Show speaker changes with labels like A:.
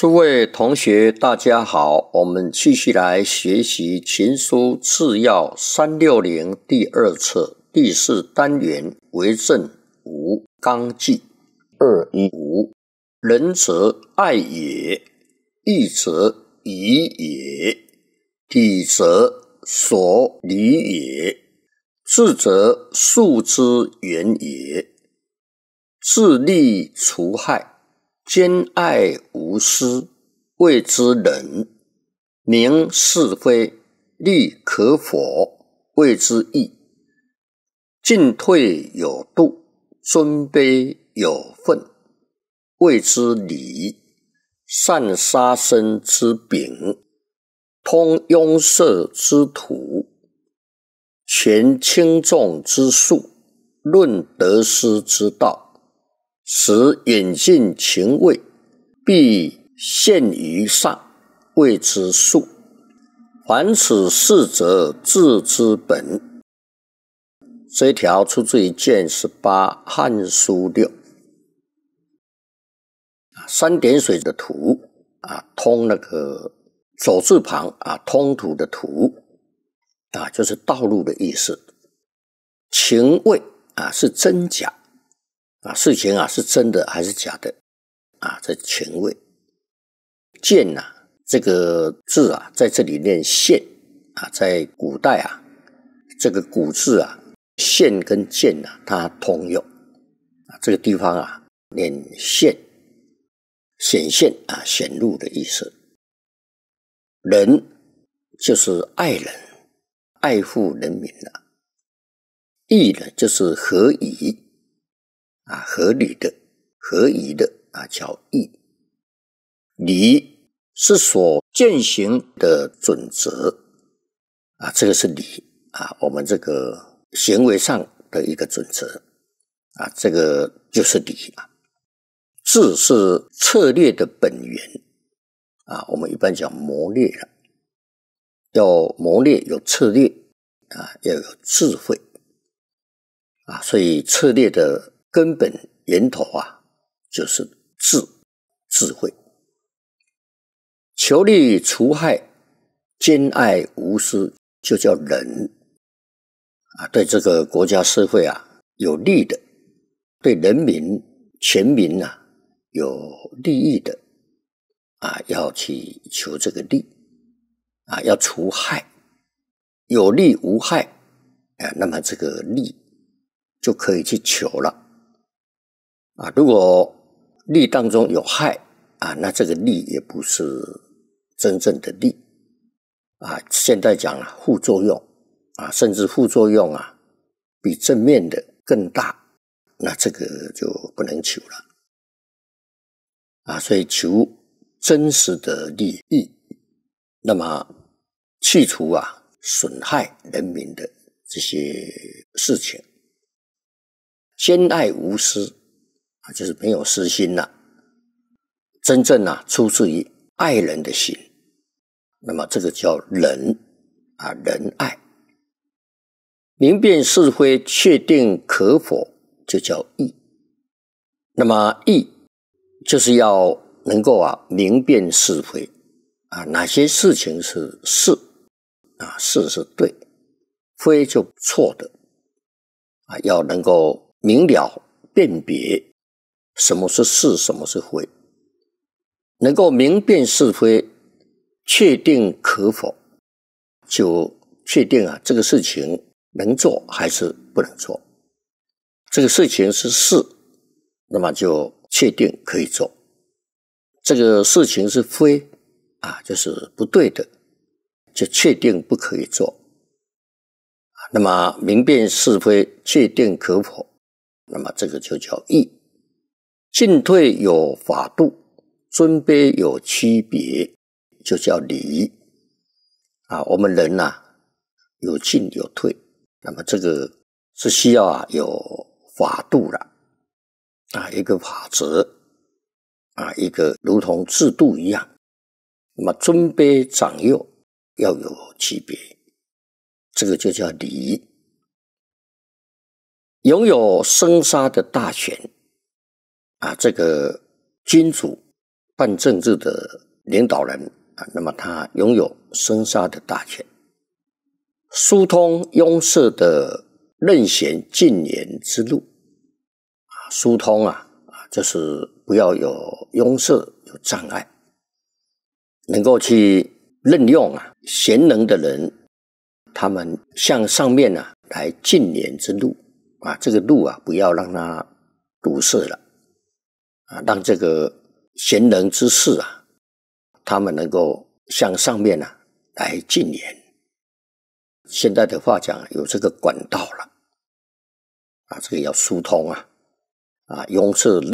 A: 诸位同学大家好，我们继续来学习秦书次要360第二册第4单元为政5纲纪215。仁则爱也，义则宜也，礼则所礼也，智则术之源也。自利除害，兼爱无私，谓之仁；明是非，立可否，谓之义；进退有度，尊卑有分，谓之礼；善杀生之柄，通壅塞之途，权轻重之术，论得失之道，使远近情味，必现于上，谓之术。凡此四者，治之本。这一条出自于卷18《汉书6》。三点水的图通那个走字旁通途的途就是道路的意思。情味是真假事情是真的还是假的这情味。见这个字在这里念现在古代这个古字现跟见它通用这个地方念现，显现显露的意思。仁就是爱人，爱护人民义呢就是合宜合理的合宜的叫义。礼是所践行的准则这个是礼我们这个行为上的一个准则这个就是礼智是策略的本源我们一般讲谋略要谋略有策略要有智慧所以策略的根本源头就是智慧。求利除害，兼爱无私，就叫仁对这个国家社会有利的，对人民全民有利益的要去求这个利要除害，有利无害那么这个利就可以去求了如果利当中有害那这个利也不是真正的利现在讲副作用甚至副作用比正面的更大，那这个就不能求了所以求真实的利益，那么去除损害人民的这些事情。兼爱无私就是没有私心真正出自于爱人的心，那么这个叫仁仁爱。明辨是非，确定可否，就叫义。那么义就是要能够明辨是非哪些事情是是是是对，非就错的要能够明了辨别什么是是，什么是非，能够明辨是非，确定可否，就确定这个事情能做还是不能做。这个事情是是，那么就确定可以做。这个事情是非就是不对的，就确定不可以做。那么明辨是非，确定可否，那么这个就叫义。进退有法度，尊卑有区别，就叫礼我们人有进有退，那么这个是需要有法度的一个法则一个如同制度一样。那么尊卑长幼要有区别，这个就叫礼。拥有生杀的大权这个君主办政治的领导人那么他拥有生杀的大权，疏通拥塞的任贤进言之路。疏通就是不要有拥塞有障碍，能够去任用贤能的人，他们向上面来进言之路这个路不要让它堵塞了让这个贤能之士他们能够向上面来进言。现在的话讲有这个管道了这个要疏通拥塞